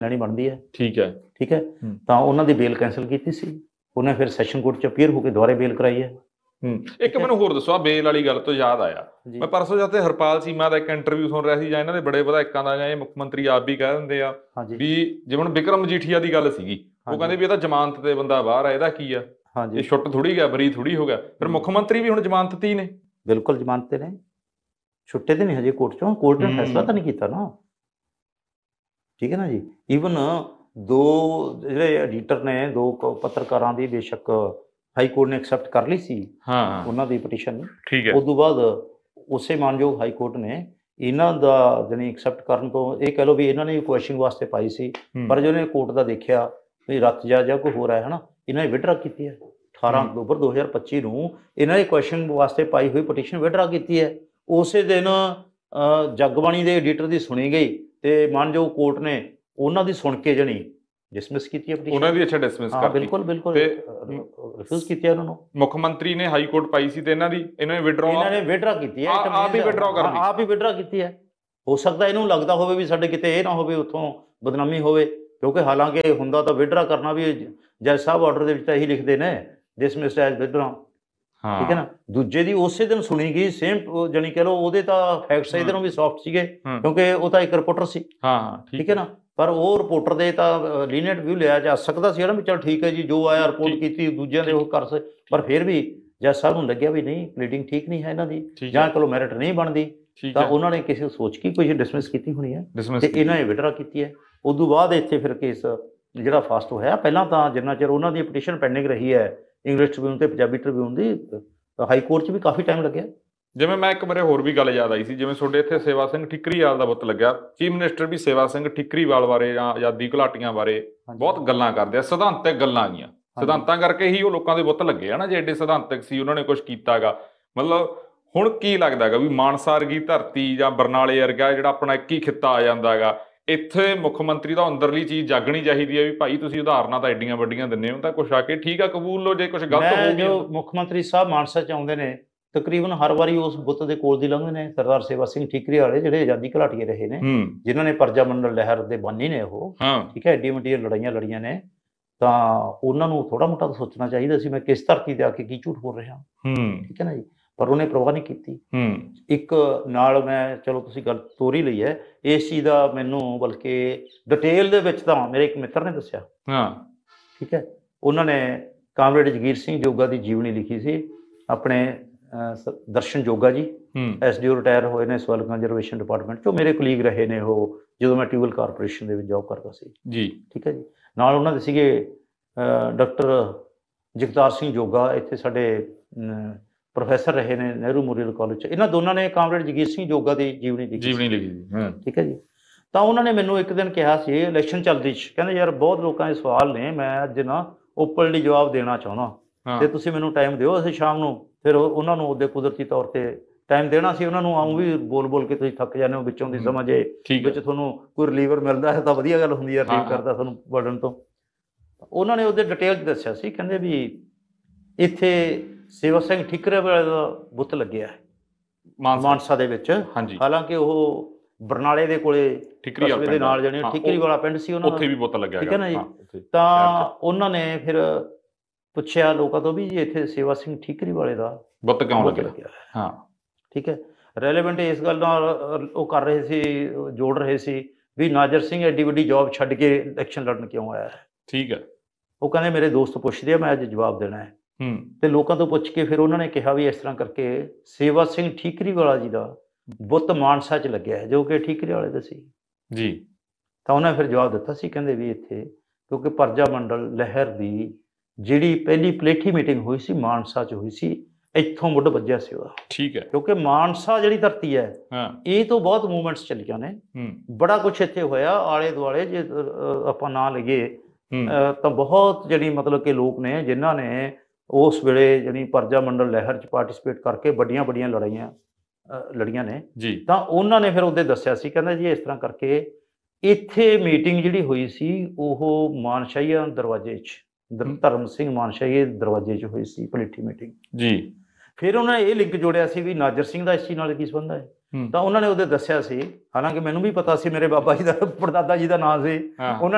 ਲੈਣੀ ਬਣਦੀ ਹੈ। ਠੀਕ ਹੈ। ਠੀਕ ਹੈ, ਤਾਂ ਉਹਨਾਂ ਦੀ ਬੇਲ ਕੈਂਸਲ ਕੀਤੀ ਸੀ। ਉਹਨੇ ਫਿਰ ਸੈਸ਼ਨ ਕੋਰਟ 'ਚ ਅਪੀਅਰ ਹੋ ਕੇ ਦੁਬਾਰੇ ਬੇਲ ਕਰਾਈ ਹੈ। ਇੱਕ ਮੈਨੂੰ ਹੋਰ ਦੱਸੋ, ਆ ਬੇਲ ਵਾਲੀ ਗੱਲ ਤੋਂ ਯਾਦ ਆਇਆ, ਮੈਂ ਪਰਸੋਂ ਜਦ ਤੇ ਹਰਪਾਲ ਚੀਮਾ ਦਾ ਇੱਕ ਇੰਟਰਵਿਊ ਸੁਣ ਰਿਹਾ ਸੀ, ਜਾਂ ਇਹਨਾਂ ਦੇ ਬੜੇ ਵਿਧਾਇਕਾਂ ਦਾ, ਜਾਂ ਇਹ ਮੁੱਖ ਮੰਤਰੀ ਆਪ ਵੀ ਕਹਿ ਦਿੰਦੇ ਆ ਵੀ ਜਿਵੇਂ ਹੁਣ ਬਿਕਰਮ ਮਜੀਠੀਆ ਦੀ ਗੱਲ ਸੀਗੀ, ਉਹ ਕਹਿੰਦੇ ਵੀ ਇਹ ਤਾਂ ਜ਼ਮਾਨਤ ਤੇ ਬੰਦਾ ਬਾਹਰ ਆ, ਇਹਦਾ ਕੀ ਆ, ਇਹ ਛੁੱਟ ਥੋੜੀ ਗਿਆ, ਬਰੀ ਥੋੜੀ ਹੋ ਗਿਆ। ਫਿਰ ਮੁੱਖ ਮੰਤਰੀ ਵੀ ਹੁਣ ਜ਼ਮਾਨਤ ਤੇ ਹੀ ਨੇ। ਬਿਲਕੁਲ ਜ਼ਮਾਨਤ ਤੇ ਨੇ, ਛੁੱਟੇ ਤੇ ਨਹੀਂ ਹਜੇ ਕੋਰਟ 'ਚੋਂ, ਕੋਰਟ ਨੇ ਫੈਸਲਾ ਤਾਂ ਨਹੀਂ ਕੀਤਾ ਨਾ। ਠੀਕ ਹੈ ਨਾ ਜੀ। ਈਵਨ ਦੋ ਜਿਹੜੇ ਐਡੀਟਰ ਨੇ, ਦੋ ਪੱਤਰਕਾਰਾਂ ਦੀ ਬੇਸ਼ੱਕ ਹਾਈ ਕੋਰਟ ਨੇ ਐਕਸੈਪਟ ਕਰ ਲਈ ਸੀ ਉਹਨਾਂ ਦੀ ਪਟੀਸ਼ਨ। ਠੀਕ ਹੈ। ਉਸ ਤੋਂ ਬਾਅਦ ਉਸੇ ਮਾਨਯੋਗ ਹਾਈ ਕੋਰਟ ਨੇ ਇਹਨਾਂ ਦਾ ਜਾਣੀ ਐਕਸੈਪਟ ਕਰਨ ਤੋਂ ਇਹ ਕਹਿ ਲਓ ਵੀ ਇਹਨਾਂ ਨੇ ਕੁਐਸ਼ਚਨ ਵਾਸਤੇ ਪਾਈ ਸੀ, ਪਰ ਜਦੋਂ ਕੋਰਟ ਦਾ ਦੇਖਿਆ ਵੀ ਰੱਤ ਜਾਂ ਕੋਈ ਹੋਰ ਹੈ, ਹੈ ਨਾ, ਇਹਨਾਂ ਨੇ ਵਿਡਰਾ ਕੀਤੀ ਹੈ। 18 ਅਕਤੂਬਰ 2025 ਨੂੰ ਇਹਨਾਂ ਨੇ ਕੁਐਸ਼ਚਨ ਵਾਸਤੇ ਪਾਈ ਹੋਈ ਪਟੀਸ਼ਨ ਵਿਡਰਾ ਕੀਤੀ ਹੈ। ਉਸੇ ਦਿਨ ਜਗਬਾਣੀ ਦੇ ਐਡੀਟਰ ਦੀ ਸੁਣੀ ਗਈ ਤੇ ਮਾਨਯੋਗ ਕੋਰਟ ਨੇ ਉਹਨਾਂ ਦੀ ਸੁਣ ਕੇ ਜਣੀ ਡਿਸਮਿਸ ਕੀਤੀ ਆਪਣੀ, ਉਹਨਾਂ ਦੀ। ਅੱਛਾ, ਡਿਸਮਿਸ ਕਰਤੀ। ਬਿਲਕੁਲ ਬਿਲਕੁਲ ਰਿਫਿਊਜ਼ ਕੀਤੀ ਉਹਨਾਂ ਨੂੰ। ਮੁੱਖ ਮੰਤਰੀ ਨੇ ਹਾਈ ਕੋਰਟ ਪਾਈ ਸੀ ਤੇ ਇਹਨਾਂ ਨੇ ਵਿਡਰਾ ਕੀਤੀ ਹੈ, ਆਪ ਹੀ ਵਿਡਰਾ ਕੀਤੀ ਹੈ। ਹੋ ਸਕਦਾ ਇਹਨੂੰ ਲੱਗਦਾ ਹੋਵੇ ਵੀ ਸਾਡੇ ਕਿਤੇ ਇਹ ਨਾ ਹੋਵੇ ਉੱਥੋਂ ਬਦਨਾਮੀ ਹੋਵੇ, ਕਿਉਂਕਿ ਹਾਲਾਂਕਿ ਹੁੰਦਾ ਤਾਂ ਵਿਡਰਾ ਕਰਨਾ ਵੀ ਜੱਜ ਸਾਹਿਬ ਆਰਡਰ ਦੇ ਵਿੱਚ ਤਾਂ ਇਹੀ ਲਿਖਦੇ ਨੇ, ਡਿਸਮਿਸਡ ਐਜ਼ ਵਿਡਰਾ। ਠੀਕ ਹੈ ਨਾ। ਦੂਜੇ ਦੀ ਉਸੇ ਦਿਨ ਸੁਣੀ ਗਈ ਸੇਮ, ਜਾਣੀ ਕਹਿ ਲਓ ਉਹਦੇ ਤਾਂ ਫੈਕਟਸ ਇਹਦੇ ਨੂੰ ਵੀ ਸੌਫਟ ਸੀਗੇ, ਕਿਉਂਕਿ ਉਹ ਤਾਂ ਇੱਕ ਰਿਪੋਰਟਰ ਸੀ। ਠੀਕ ਹੈ ਨਾ। ਪਰ ਉਹ ਰਿਪੋਰਟਰ ਦੇ ਤਾਂ ਲੀਨੀਅੰਟ ਵਿਊ ਲਿਆ ਜਾ ਸਕਦਾ ਸੀ ਨਾ ਵੀ ਚਲ ਠੀਕ ਹੈ ਜੀ, ਜੋ ਆਇਆ ਰਿਪੋਰਟ ਕੀਤੀ ਦੂਜਿਆਂ ਦੇ ਉਹ ਕਰ ਸਕੇ, ਪਰ ਫਿਰ ਵੀ ਜੱਜ ਸਾਹਿਬ ਨੂੰ ਲੱਗਿਆ ਵੀ ਨਹੀਂ, ਪਲੀਡਿੰਗ ਠੀਕ ਨਹੀਂ ਹੈ ਇਹਨਾਂ ਦੀ, ਜਾਂ ਚਲੋ ਮੈਰਿਟ ਨਹੀਂ ਬਣਦੀ, ਤਾਂ ਉਹਨਾਂ ਨੇ ਕਿਸੇ ਸੋਚ ਕੇ ਕੋਈ ਡਿਸਮਿਸ ਕੀਤੀ ਹੋਣੀ ਹੈ ਤੇ ਇਹਨਾਂ ਨੇ ਵਿਡਰਾ ਕੀਤੀ ਹੈ। ਉਦੋਂ ਬਾਅਦ ਇੱਥੇ ਫਿਰ ਕੇਸ ਜਿਹੜਾ ਫਾਸਟ ਹੋਇਆ। ਪਹਿਲਾਂ ਤਾਂ ਜਿੰਨਾ ਚਿਰ ਉਹਨਾਂ ਦੀ ਪਟੀਸ਼ਨ ਪੈਂਡਿੰਗ ਰਹੀ ਹੈ ਇੰਗਲਿਸ਼ ਟ੍ਰਿਬਿਊਨ ਤੇ ਪੰਜਾਬੀ ਟ੍ਰਿਬਿਊਨ ਦੀ, ਹਾਈ ਕੋਰਟ 'ਚ ਵੀ ਕਾਫੀ ਟਾਈਮ ਲੱਗਿਆ। ਜਿਵੇਂ ਮੈਂ ਇੱਕ ਮੇਰੇ ਹੋਰ ਵੀ ਗੱਲ ਯਾਦ ਆਈ ਸੀ, ਜਿਵੇਂ ਤੁਹਾਡੇ ਇੱਥੇ ਸੇਵਾ ਸਿੰਘ ਠਿਕਰੀਵਾਲ ਦਾ ਪੁੱਤ ਲੱਗਿਆ, ਚੀਫ ਮਿਨਿਸਟਰ ਵੀ ਸੇਵਾ ਸਿੰਘ ਠਿਕਰੀਵਾਲ ਬਾਰੇ ਜਾਂ ਆਜ਼ਾਦੀ ਘੁਲਾਟੀਆਂ ਬਾਰੇ ਬਹੁਤ ਗੱਲਾਂ ਕਰਦੇ ਆ, ਸਿਧਾਂਤਕ ਗੱਲਾਂ ਗੀਆਂ, ਸਿਧਾਂਤਾਂ ਕਰਕੇ ਹੀ ਉਹ ਲੋਕਾਂ ਦੇ ਪੁੱਤ ਲੱਗੇ ਆ ਨਾ, ਜੇ ਐਡੇ ਸਿਧਾਂਤਕ ਸੀ, ਉਹਨਾਂ ਨੇ ਕੁਝ ਕੀਤਾ ਗਾ। ਮਤਲਬ ਹੁਣ ਕੀ ਲੱਗਦਾ ਗਾ ਵੀ ਮਾਨਸਾ ਵਰਗੀ ਧਰਤੀ ਜਾਂ ਬਰਨਾਲੇ ਵਰਗਾ ਜਿਹੜਾ ਆਪਣਾ ਇੱਕ ਹੀ ਖਿੱਤਾ ਆ ਜਾਂਦਾ ਗਾ, ਇੱਥੇ ਮੁੱਖ ਮੰਤਰੀ ਦਾ ਅੰਦਰਲੀ ਚੀਜ਼ ਜਾਗਣੀ ਚਾਹੀਦੀ ਹੈ ਵੀ ਭਾਈ ਤੁਸੀਂ ਉਦਾਹਰਨਾਂ ਤਾਂ ਐਡੀਆਂ ਵੱਡੀਆਂ ਦਿੰਦੇ ਹੋ, ਤਾਂ ਕੁਛ ਆ ਕੇ ਠੀਕ ਆ ਕਬੂਲ ਲਓ, ਜੇ ਕੁਛ ਗਲਤ ਹੋ ਗਿਆ। ਮੁੱਖ ਮੰਤਰੀ ਸਾਹਿਬ ਮਾਨਸਾ 'ਚ ਆਉਂਦੇ ਨੇ, ਤਕਰੀਬਨ ਹਰ ਵਾਰੀ ਉਸ ਬੁੱਤ ਦੇ ਕੋਲ ਦੀ ਲੰਘਦੇ ਨੇ। ਸਰਦਾਰ ਸੇਵਾ ਸਿੰਘ ਠੀਕਰੀਵਾਲ ਜਿਹੜੇ ਆਜ਼ਾਦੀ ਘੁਲਾਟੀਏ ਰਹੇ ਨੇ, ਜਿਨ੍ਹਾਂ ਨੇ ਪਰਜਾ ਮੰਡਲ ਲਹਿਰ ਦੇ ਬਾਨੀ ਨੇ ਉਹ, ਠੀਕ ਹੈ, ਐਡੀ ਵੱਡੀਆਂ ਲੜਾਈਆਂ ਲੜੀਆਂ ਨੇ, ਤਾਂ ਉਹਨਾਂ ਨੂੰ ਥੋੜਾ ਮੋਟਾ ਤਾਂ ਸੋਚਣਾ ਚਾਹੀਦਾ ਸੀ ਮੈਂ ਕਿਸ ਧਰਤੀ ਤੇ ਆ ਕੇ ਕੀ ਝੂਠ ਬੋਲ ਰਿਹਾ। ਠੀਕ ਹੈ ਨਾ ਜੀ। ਪਰ ਉਹਨੇ ਪਰਵਾਹ ਨਹੀਂ ਕੀਤੀ। ਇੱਕ ਨਾਲ ਮੈਂ, ਚਲੋ ਤੁਸੀਂ ਗੱਲ ਤੋਰ ਹੀ ਲਈ ਹੈ ਇਸ ਚੀਜ਼ ਦਾ, ਮੈਨੂੰ ਬਲਕਿ ਡਿਟੇਲ ਦੇ ਵਿੱਚ ਤਾਂ ਮੇਰੇ ਇੱਕ ਮਿੱਤਰ ਨੇ ਦੱਸਿਆ। ਠੀਕ ਹੈ। ਉਹਨਾਂ ਨੇ ਕਾਮਰੇਡ ਜਗੀਰ ਸਿੰਘ ਜੋਗਾ ਦੀ ਜੀਵਨੀ ਲਿਖੀ ਸੀ, ਆਪਣੇ ਦਰਸ਼ਨ ਜੋਗਾ ਜੀ SDO ਰਿਟਾਇਰ ਹੋਏ ਨੇ ਸੋਇਲ ਕੰਜ਼ਰਵੇਸ਼ਨ ਡਿਪਾਰਟਮੈਂਟ 'ਚੋਂ, ਮੇਰੇ ਕੁਲੀਗ ਰਹੇ ਨੇ ਉਹ ਜਦੋਂ ਮੈਂ ਟਿਊਬਲ ਕਾਰਪੋਰੇਸ਼ਨ ਦੇ ਵਿੱਚ ਜੋਬ ਕਰਦਾ ਸੀ ਜੀ। ਠੀਕ ਹੈ ਜੀ। ਨਾਲ ਉਹਨਾਂ ਦੇ ਸੀਗੇ ਡਾਕਟਰ ਜਗਤਾਰ ਸਿੰਘ ਜੋਗਾ, ਇੱਥੇ ਸਾਡੇ ਪ੍ਰੋਫੈਸਰ ਰਹੇ ਨੇ ਨਹਿਰੂ ਮੈਮੋਰੀਅਲ ਕਾਲਜ 'ਚ। ਇਹਨਾਂ ਦੋਨਾਂ ਨੇ ਕਾਮਰੇਡ ਜਗੀਰ ਸਿੰਘ ਜੋਗਾ ਦੀ ਜੀਵਨੀ ਲਿਖੀ। ਠੀਕ ਹੈ ਜੀ। ਤਾਂ ਉਹਨਾਂ ਨੇ ਮੈਨੂੰ ਇੱਕ ਦਿਨ ਕਿਹਾ ਸੀ ਇਲੈਕਸ਼ਨ ਚੱਲਦੀ 'ਚ, ਕਹਿੰਦੇ ਯਾਰ ਬਹੁਤ ਲੋਕਾਂ ਦੇ ਸਵਾਲ ਨੇ, ਮੈਂ ਅੱਜ ਨਾ ਓਪਨਲੀ ਜਵਾਬ ਦੇਣਾ ਚਾਹੁੰਦਾ ਤੇ ਤੁਸੀਂ ਮੈਨੂੰ ਟਾਈਮ ਦਿਓ। ਅਸੀਂ ਸ਼ਾਮ ਨੂੰ ਫਿਰ ਉਹਨਾਂ ਨੂੰ ਉਹਦੇ ਕੁਦਰਤੀ ਤੌਰ ਤੇ ਟਾਈਮ ਦੇਣਾ ਸੀ ਉਹਨਾਂ ਨੂੰ। ਆਉਂ ਵੀ ਬੋਲ ਬੋਲ ਕੇ ਤੁਸੀਂ ਥੱਕ ਜਾਂਦੇ ਹੋ, ਵਿੱਚੋਂ ਦੀ ਸਮਾਂ ਜੇ ਵਿੱਚ ਤੁਹਾਨੂੰ ਕੋਈ ਰਿਲੀਵਰ ਮਿਲਦਾ ਹੈ ਤਾਂ ਵਧੀਆ ਗੱਲ ਹੁੰਦੀ ਹੈ, ਰਿਲੀਵ ਕਰਦਾ ਤੁਹਾਨੂੰ ਬਰਡਨ ਤੋਂ। ਉਹਨਾਂ ਨੇ ਉਹਦੇ ਡਿਟੇਲ 'ਚ ਦੱਸਿਆ ਸੀ, ਕਹਿੰਦੇ ਵੀ ਇੱਥੇ ਸੇਵਾ ਸਿੰਘ ਠੀਕਰੀਵਾਲ ਦਾ ਬੁੱਤ ਲੱਗਿਆ ਹੈ ਮਾਨਸਾ ਦੇ ਵਿੱਚ। ਹਾਲਾਂਕਿ ਉਹ ਬਰਨਾਲੇ ਦੇ ਕੋਲੇ ਕਸਬੇ ਦੇ ਨਾਲ ਜਿਹੜੇ ਠੀਕਰੀਵਾਲਾ ਪਿੰਡ ਸੀ ਉਹਨਾਂ ਦਾ ਉੱਥੇ ਵੀ ਬੁੱਤ ਲੱਗਿਆ। ਠੀਕ ਹੈ ਨਾ ਜੀ। ਤਾਂ ਉਹਨਾਂ ਨੇ ਫਿਰ ਪੁੱਛਿਆ ਲੋਕਾਂ ਤੋਂ ਵੀ ਇੱਥੇ ਸੇਵਾ ਸਿੰਘ ਠੀਕਰੀਵਾਲੇ ਦਾ ਬੁੱਤ ਕਿਉਂ ਲੱਗਿਆ। ਠੀਕ ਹੈ। ਰੈਲੇਵੈਂਟ ਇਸ ਗੱਲ ਨਾਲ ਉਹ ਕਰ ਰਹੇ ਸੀ, ਜੋੜ ਰਹੇ ਸੀ ਵੀ ਨਾਜ਼ਰ ਸਿੰਘ ਐਡੀ ਵੱਡੀ ਜੌਬ ਛੱਡ ਕੇ ਇਲੈਕਸ਼ਨ ਲੜਨ ਕਿਉਂ ਆਇਆ ਹੈ। ਠੀਕ ਹੈ। ਉਹ ਕਹਿੰਦੇ ਮੇਰੇ ਦੋਸਤ ਪੁੱਛਦੇ ਆ, ਮੈਂ ਅੱਜ ਜਵਾਬ ਦੇਣਾ ਹੈ। ਤੇ ਲੋਕਾਂ ਤੋਂ ਪੁੱਛ ਕੇ ਫਿਰ ਉਹਨਾਂ ਨੇ ਕਿਹਾ ਵੀ ਇਸ ਤਰ੍ਹਾਂ ਕਰਕੇ ਸੇਵਾ ਸਿੰਘ ਠੀਕਰੀਵਾਲਾ ਜੀ ਦਾ ਬੁੱਤ ਮਾਨਸਾ 'ਚ ਲੱਗਿਆ ਹੈ, ਜੋ ਕਿ ਠੀਕਰੀਵਾਲੇ ਦਾ ਸੀ ਜੀ। ਤਾਂ ਉਹਨਾਂ ਨੇ ਫਿਰ ਜਵਾਬ ਦਿੱਤਾ ਸੀ, ਕਹਿੰਦੇ ਵੀ ਇੱਥੇ ਕਿਉਂਕਿ ਪਰਜਾ ਮੰਡਲ ਲਹਿਰ ਦੀ ਜਿਹੜੀ ਪਹਿਲੀ ਪਲੇਠੀ ਮੀਟਿੰਗ ਹੋਈ ਸੀ ਮਾਨਸਾ 'ਚ ਹੋਈ ਸੀ, ਇੱਥੋਂ ਮੁੱਢ ਵੱਜਿਆ ਸੀ ਉਹਦਾ। ਠੀਕ ਹੈ। ਕਿਉਂਕਿ ਮਾਨਸਾ ਜਿਹੜੀ ਧਰਤੀ ਹੈ ਇਹ ਤੋਂ ਬਹੁਤ ਮੂਵਮੈਂਟਸ ਚੱਲੀਆਂ ਨੇ, ਬੜਾ ਕੁਛ ਇੱਥੇ ਹੋਇਆ ਆਲੇ ਦੁਆਲੇ। ਜੇ ਆਪਾਂ ਨਾਂ ਲਈਏ ਤਾਂ ਬਹੁਤ ਜਿਹੜੀ ਮਤਲਬ ਕਿ ਲੋਕ ਨੇ ਜਿਨ੍ਹਾਂ ਨੇ ਉਸ ਵੇਲੇ ਜਿਹੜੀ ਪਰਜਾ ਮੰਡਲ ਲਹਿਰ 'ਚ ਪਾਰਟੀਸਪੇਟ ਕਰਕੇ ਵੱਡੀਆਂ ਵੱਡੀਆਂ ਲੜਾਈਆਂ ਲੜੀਆਂ ਨੇ ਜੀ। ਤਾਂ ਉਹਨਾਂ ਨੇ ਫਿਰ ਉਹਦੇ ਦੱਸਿਆ ਸੀ, ਕਹਿੰਦਾ ਜੀ ਇਸ ਤਰ੍ਹਾਂ ਕਰਕੇ ਇੱਥੇ ਮੀਟਿੰਗ ਜਿਹੜੀ ਹੋਈ ਸੀ ਉਹ ਮਾਨਸ਼ਾਹੀਆ ਦਰਵਾਜ਼ੇ 'ਚ, ਧਰਮ ਸਿੰਘ ਮਾਨਸ਼ਾਹੀਏ ਦਰਵਾਜ਼ੇ 'ਚ ਹੋਈ ਸੀ ਪਲੇਠੀ ਮੀਟਿੰਗ ਜੀ। ਫਿਰ ਉਹਨਾਂ ਨੇ ਇਹ ਲਿੰਕ ਜੋੜਿਆ ਸੀ ਵੀ ਨਾਜ਼ਰ ਸਿੰਘ ਦਾ ਇਸ ਚੀਜ਼ ਨਾਲ ਕੀ ਸੰਬੰਧ ਹੈ। ਤਾਂ ਉਹਨਾਂ ਨੇ ਉਹਦੇ ਦੱਸਿਆ ਸੀ, ਹਾਲਾਂਕਿ ਮੈਨੂੰ ਵੀ ਪਤਾ ਸੀ, ਮੇਰੇ ਬਾਬਾ ਜੀ ਦਾ ਪੜਦਾਦਾ ਜੀ ਦਾ ਨਾਂ ਸੀ ਉਹਨਾਂ